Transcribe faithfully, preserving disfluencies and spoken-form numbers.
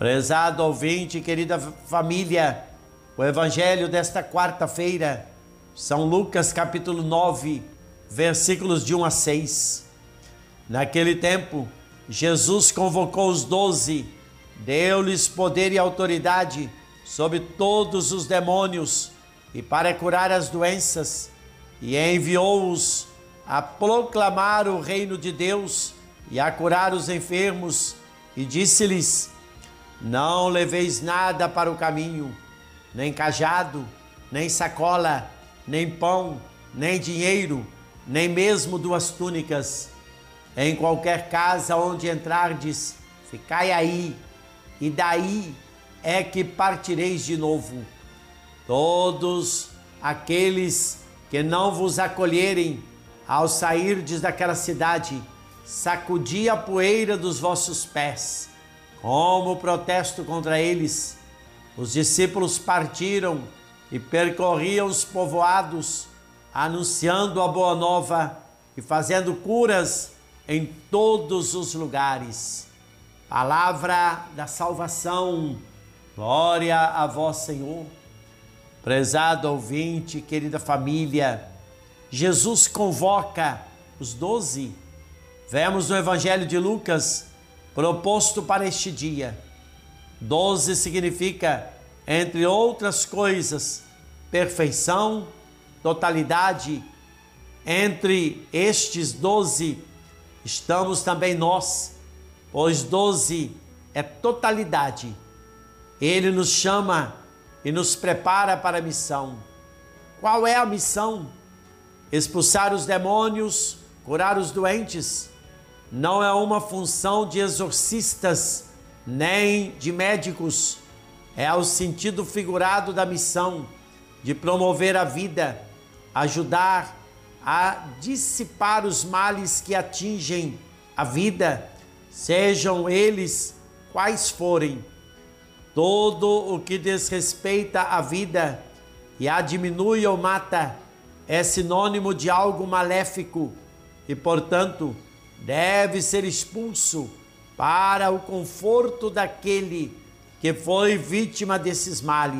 Prezado ouvinte, querida família, o evangelho desta quarta-feira, São Lucas capítulo nove, versículos de um a seis. Naquele tempo, Jesus convocou os doze, deu-lhes poder e autoridade sobre todos os demônios e para curar as doenças, e enviou-os a proclamar o reino de Deus e a curar os enfermos, e disse-lhes: não leveis nada para o caminho, nem cajado, nem sacola, nem pão, nem dinheiro, nem mesmo duas túnicas. Em qualquer casa onde entrardes, ficai aí, e daí é que partireis de novo. Todos aqueles que não vos acolherem, ao sairdes daquela cidade, sacudi a poeira dos vossos pés, como protesto contra eles. Os discípulos partiram e percorriam os povoados, anunciando a boa nova e fazendo curas em todos os lugares. Palavra da salvação, glória a vós, Senhor. Prezado ouvinte, querida família, Jesus convoca os doze. Vemos no Evangelho de Lucas, proposto para este dia. Doze significa, entre outras coisas, perfeição, totalidade. Entre estes doze estamos também nós, pois doze é totalidade. Ele nos chama e nos prepara para a missão. Qual é a missão? Expulsar os demônios, curar os doentes. Não é uma função de exorcistas nem de médicos. É o sentido figurado da missão de promover a vida, ajudar a dissipar os males que atingem a vida, sejam eles quais forem. Todo o que desrespeita a vida e a diminui ou mata é sinônimo de algo maléfico e, portanto, deve ser expulso para o conforto daquele que foi vítima desses males.